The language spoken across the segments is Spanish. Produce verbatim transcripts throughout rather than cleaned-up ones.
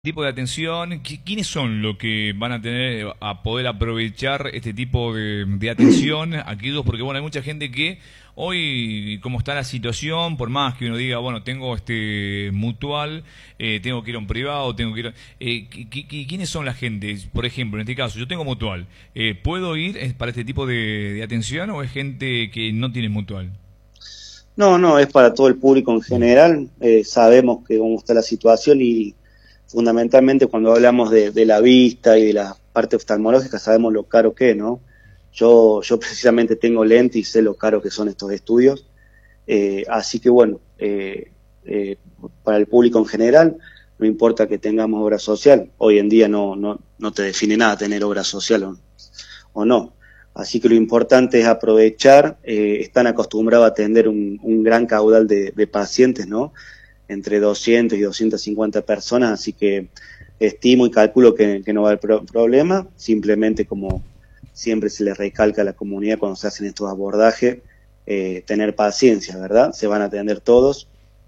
Tipo de atención, ¿qui- ¿quiénes son los que van a tener a poder aprovechar este tipo de, de atención? Aquellos, porque bueno, hay mucha gente que hoy, como está la situación, por más que uno diga, bueno, tengo este mutual, eh, tengo que ir a un privado, tengo que ir a- eh, qui- qui- ¿quiénes son la gente? Por ejemplo, en este caso, yo tengo mutual, eh, ¿puedo ir eh, para este tipo de, de atención o es gente que no tiene mutual? No, no, es para todo el público en general. Eh, sabemos que cómo está la situación y fundamentalmente cuando hablamos de, de la vista y de la parte oftalmológica sabemos lo caro que es, ¿no? Yo, yo precisamente tengo lente y sé lo caro que son estos estudios. Eh, así que bueno, eh, eh, para el público en general, no importa que tengamos obra social. Hoy en día no, no, no te define nada tener obra social o, o no. Así que lo importante es aprovechar, eh, están acostumbrados a atender un, un gran caudal de, de pacientes, ¿no? Entre doscientas y doscientas cincuenta personas, así que estimo y calculo que, que no va a haber pro problema, simplemente como siempre se les recalca a la comunidad cuando se hacen estos abordajes, eh, tener paciencia, ¿verdad? Se van a atender todos.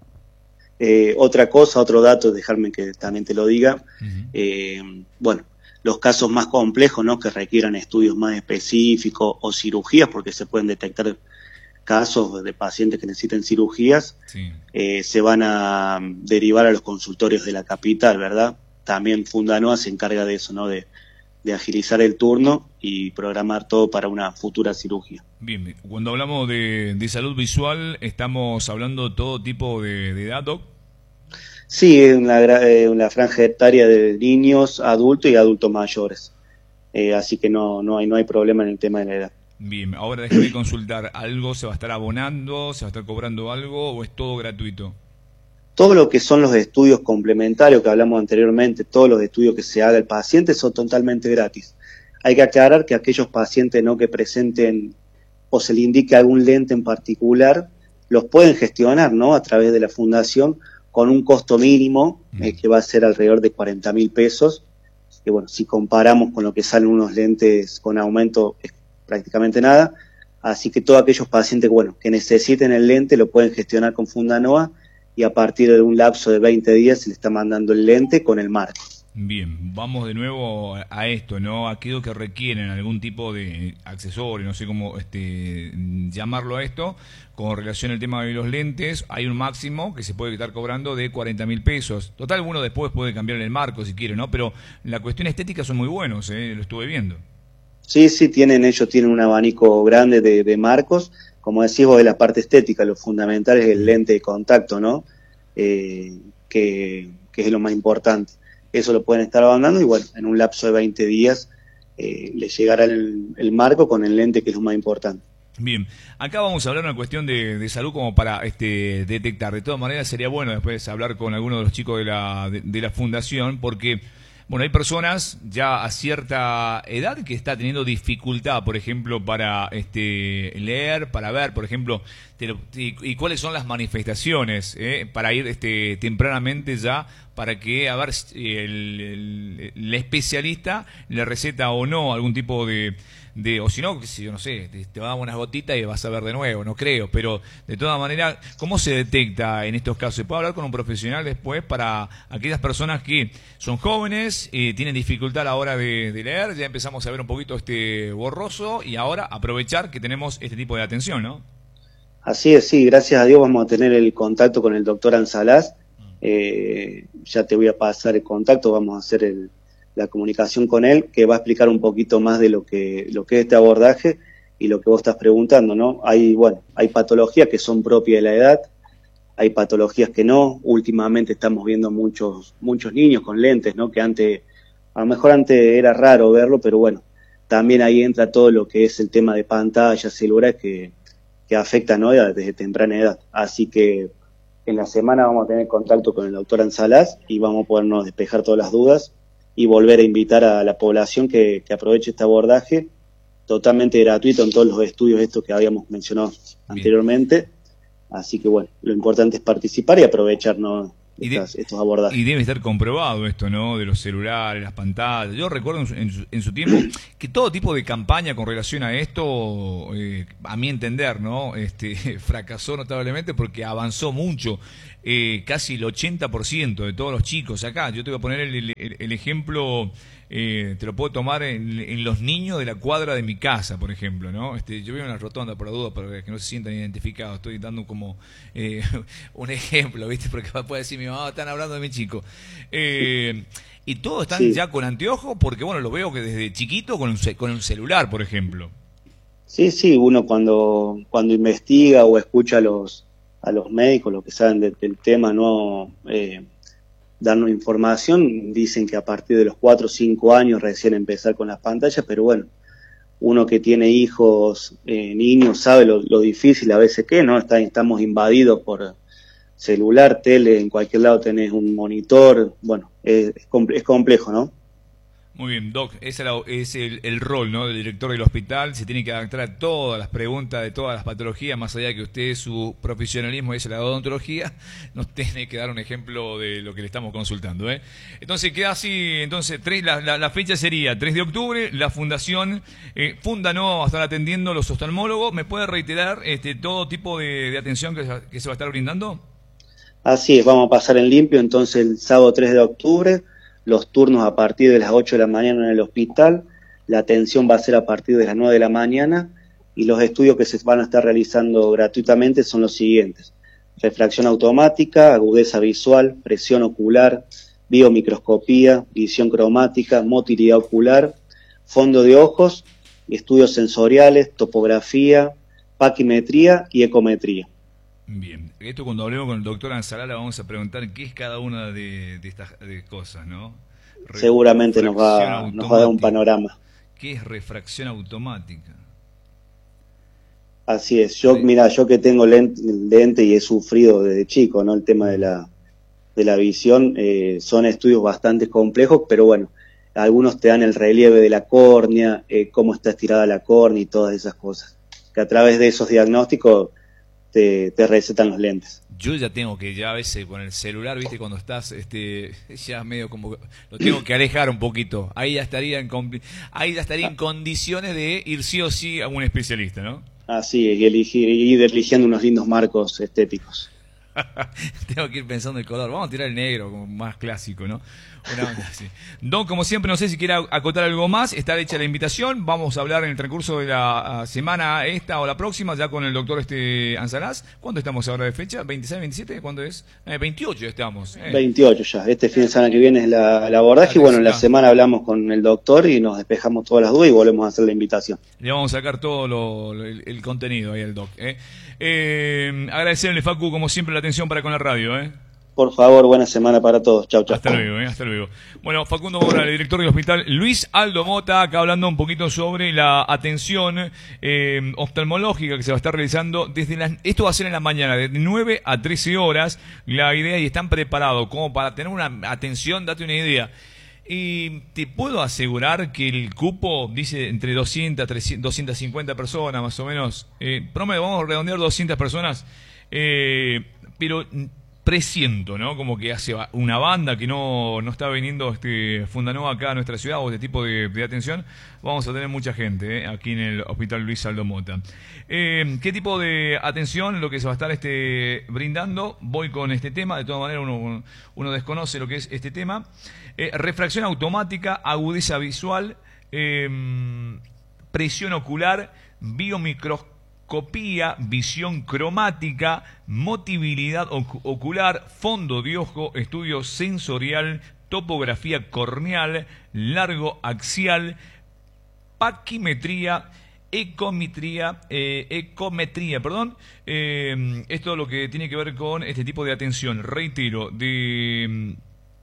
Eh, otra cosa, otro dato, dejarme que también te lo diga, Ujú. eh, bueno, los casos más complejos, ¿no? Que requieran estudios más específicos o cirugías, porque se pueden detectar casos de pacientes que necesiten cirugías, Sí. eh, se van a derivar a los consultorios de la capital, ¿verdad? También Fundanoa se encarga de eso, ¿no? De, de agilizar el turno y programar todo para una futura cirugía. Bien, cuando hablamos de, de salud visual, estamos hablando de todo tipo de, de edad, Doc. Sí, es una, eh, una franja etaria de niños, adultos y adultos mayores. Eh, así que no, no, hay, no hay problema en el tema de la edad. Bien, ahora déjeme consultar, ¿algo se va a estar abonando, se va a estar cobrando algo o es todo gratuito? Todo lo que son los estudios complementarios que hablamos anteriormente, todos los estudios que se haga el paciente son totalmente gratis. Hay que aclarar que aquellos pacientes no que presenten o se le indique algún lente en particular, los pueden gestionar, ¿no? A través de la fundación con un costo mínimo eh, Mm. que va a ser alrededor de cuarenta mil pesos. Que bueno, si comparamos con lo que salen unos lentes con aumento es prácticamente nada. Así que todos aquellos pacientes bueno, que necesiten el lente lo pueden gestionar con Fundanoa y a partir de un lapso de veinte días se le está mandando el lente con el marco. Bien, vamos de nuevo a a esto, ¿no? Aquellos que requieren algún tipo de accesorio, no sé cómo este, llamarlo a esto, con relación al tema de los lentes, hay un máximo que se puede estar cobrando de cuarenta mil pesos. Total, uno después puede cambiar el marco si quiere, ¿no? Pero la cuestión estética son muy buenos, ¿eh? Lo estuve viendo. Sí, sí, tienen, ellos tienen un abanico grande de, de marcos. Como decís vos, de la parte estética, lo fundamental es el Mm. lente de contacto, ¿no? Eh, que, que es lo más importante. Eso lo pueden estar abandonando y bueno, en un lapso de veinte días eh, les llegará el, el marco con el lente que es lo más importante. Bien, acá vamos a hablar una cuestión de, de salud como para este, detectar. De todas maneras, sería bueno después hablar con alguno de los chicos de la, de, de la fundación, porque bueno, hay personas ya a cierta edad que está teniendo dificultad, por ejemplo, para este, leer, para ver, por ejemplo, te lo- y, y cuáles son las manifestaciones, eh, para ir este, tempranamente ya, para que, a ver, si el, el- el especialista le receta o no algún tipo de de, o si no, que si yo no sé, te, te va a dar unas gotitas y vas a ver de nuevo, no creo, pero de todas maneras, ¿cómo se detecta en estos casos? ¿Se puede hablar con un profesional después para aquellas personas que son jóvenes y tienen dificultad a la hora de, de leer? Ya empezamos a ver un poquito este borroso y ahora aprovechar que tenemos este tipo de atención, ¿no? Así es, sí, gracias a Dios vamos a tener el contacto con el doctor Ansalaz. Eh, ya te voy a pasar el contacto, vamos a hacer el, la comunicación con él, que va a explicar un poquito más de lo que, lo que es este abordaje y lo que vos estás preguntando, ¿no? Hay, bueno, hay patologías que son propias de la edad, hay patologías que no. Últimamente estamos viendo muchos, muchos niños con lentes, ¿no? Que antes, a lo mejor antes era raro verlo, pero bueno, también ahí entra todo lo que es el tema de pantallas, celulares que, que afectan, ¿no? Desde temprana edad. Así que en la semana vamos a tener contacto con el doctor Ansalaz y vamos a podernos despejar todas las dudas y volver a invitar a la población que, que aproveche este abordaje totalmente gratuito en todos los estudios estos que habíamos mencionado Bien. anteriormente. Así que bueno, lo importante es participar y aprovecharnos Y, de, estas, estos abordajes. y debe estar comprobado esto, ¿no? De los celulares, las pantallas. Yo recuerdo en su, en su, en su tiempo que todo tipo de campaña con relación a esto, eh, a mi entender, ¿no? Este, fracasó notablemente porque avanzó mucho eh, casi el ochenta por ciento de todos los chicos acá. Yo te voy a poner el, el, el ejemplo, eh, te lo puedo tomar en, en los niños de la cuadra de mi casa, por ejemplo, ¿no? Este, yo vivo en la rotonda, por la duda, para que no se sientan identificados. Estoy dando como eh, un ejemplo, ¿viste? Porque puede decir mi mamá, están hablando de mi chico. Eh, y todos están sí. ya con anteojos, porque bueno, lo veo que desde chiquito con un, con un celular, por ejemplo. Sí, sí, uno cuando, cuando investiga o escucha a los, a los médicos, los que saben de, del tema, no eh, darnos información, dicen que a partir de los cuatro o cinco años recién empezar con las pantallas, pero bueno, uno que tiene hijos, eh, niños, sabe lo, lo difícil a veces que, ¿no? Está, estamos invadidos por celular, tele, en cualquier lado tenés un monitor, bueno, es, es, comple es complejo, ¿no? Muy bien, Doc, ese es el, el rol, ¿no?, del director del hospital. Se tiene que adaptar a todas las preguntas de todas las patologías, más allá de que usted, su profesionalismo es la odontología, nos tiene que dar un ejemplo de lo que le estamos consultando, ¿eh? Entonces queda así, entonces tres, la, la, la fecha sería tres de octubre, la fundación eh, Funda no va a estar atendiendo los oftalmólogos. ¿Me puede reiterar este todo tipo de, de atención que, que se va a estar brindando? Así es, vamos a pasar en limpio, entonces el sábado tres de octubre, los turnos a partir de las ocho de la mañana en el hospital, la atención va a ser a partir de las nueve de la mañana y los estudios que se van a estar realizando gratuitamente son los siguientes: refracción automática, agudeza visual, presión ocular, biomicroscopía, visión cromática, motilidad ocular, fondo de ojos, estudios sensoriales, topografía, paquimetría y ecometría. Bien, esto cuando hablemos con el doctor Anzalala vamos a preguntar qué es cada una de, de estas de cosas, ¿no? Re Seguramente nos va, nos va a dar un panorama. ¿Qué es refracción automática? Así es, yo, sí. mira, yo que tengo lente, lente y he sufrido desde chico, ¿no? El tema de la, de la visión, eh, son estudios bastante complejos, pero bueno, algunos te dan el relieve de la córnea, eh, cómo está estirada la córnea y todas esas cosas, que a través de esos diagnósticos Te, te recetan los lentes. Yo ya tengo que, ya a veces con el celular, viste, cuando estás, este, ya medio como, lo tengo que alejar un poquito. Ahí ya estaría en, ahí ya estaría en condiciones de ir sí o sí a un especialista, ¿no? Así es, y elegir, ir eligiendo unos lindos marcos estéticos. Tengo que ir pensando el color. Vamos a tirar el negro, como más clásico, ¿no? Una onda así. Don, como siempre, no sé si quiere acotar algo más. Está hecha la invitación. Vamos a hablar en el transcurso de la semana esta o la próxima, ya con el doctor este Anzalás. ¿Cuándo estamos ahora de fecha? ¿veintiséis, veintisiete? ¿Cuándo es? Eh, veintiocho estamos. Eh. veintiocho ya. Este fin de semana que viene es la, el abordaje. Y bueno, en la semana hablamos con el doctor y nos despejamos todas las dudas y volvemos a hacer la invitación. Le vamos a sacar todo lo, lo, el, el contenido ahí al doc. Eh. Eh, agradecerle, Facu, como siempre, la atención para con la radio, ¿eh? Por favor, buena semana para todos. Chau, chau. Hasta luego, ¿eh? Hasta luego. Bueno, Facundo Mora, el director del hospital Luis Aldo Mota, acá hablando un poquito sobre la atención eh, oftalmológica que se va a estar realizando desde las... Esto va a ser en la mañana, de nueve a trece horas, la idea, y están preparados como para tener una atención, date una idea. Y te puedo asegurar que el cupo dice entre doscientas, trescientas, doscientas cincuenta personas, más o menos. Eh, promedio, vamos a redondear doscientas personas. Eh, pero presiento, ¿no? Como que hace una banda que no, no está viniendo este Fundanova acá a nuestra ciudad, o este tipo de, de atención. Vamos a tener mucha gente ¿eh? aquí en el Hospital Luis Aldo Mota. Eh, ¿Qué tipo de atención lo que se va a estar este, brindando? Voy con este tema. De todas maneras, uno, uno desconoce lo que es este tema. Eh, refracción automática, agudeza visual, eh, presión ocular, biomicroscopía, visión cromática, motilidad ocular, fondo de ojo, estudio sensorial, topografía corneal, largo axial, paquimetría, ecometría, eh, ecometría, perdón, eh, esto es lo que tiene que ver con este tipo de atención. Reitero, de...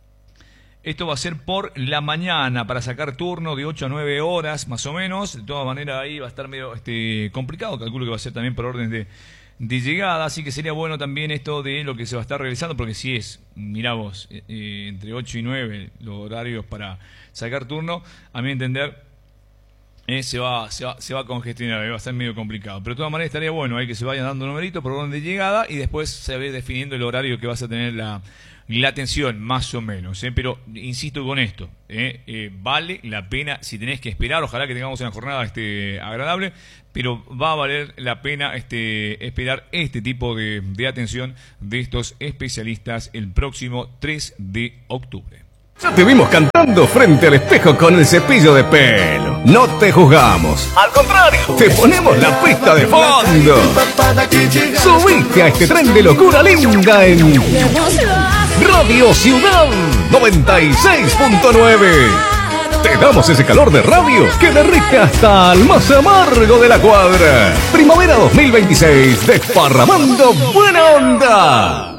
Esto va a ser por la mañana, para sacar turno de ocho a nueve horas, más o menos. De todas maneras, ahí va a estar medio este, complicado. Calculo que va a ser también por orden de, de llegada. Así que sería bueno también esto de lo que se va a estar realizando, porque si es, mirá vos, eh, entre ocho y nueve los horarios para sacar turno, a mi entender, eh, se, va, se, va, se va a congestionar, eh, va a ser medio complicado. Pero de todas maneras estaría bueno ahí que se vayan dando numeritos por orden de llegada y después se ve definiendo el horario que vas a tener la... la atención, más o menos, ¿eh? Pero insisto con esto, ¿eh? Eh, vale la pena, si tenés que esperar, ojalá que tengamos una jornada este, agradable, pero va a valer la pena este, esperar este tipo de, de atención de estos especialistas el próximo tres de octubre. Ya te vimos cantando frente al espejo con el cepillo de pelo. No te juzgamos. Al contrario, te ponemos la pista de fondo. Subiste a este tren de locura linda en Radio Ciudad noventa y seis punto nueve. Te damos ese calor de radio que derrite hasta el más amargo de la cuadra. Primavera dos mil veintiséis, desparramando buena onda.